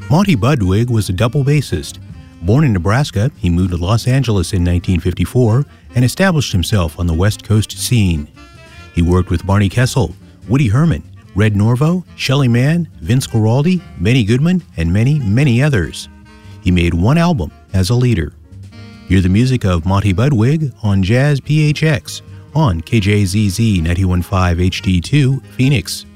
Monty Budwig was a double bassist. Born in Nebraska, he moved to Los Angeles in 1954 and established himself on the West Coast scene. He worked with Barney Kessel, Woody Herman, Red Norvo, Shelly Manne, Vince Guaraldi, Benny Goodman, and many, many others. He made one album as a leader. Hear the music of Monty Budwig on Jazz PHX on KJZZ 91.5 HD2, Phoenix.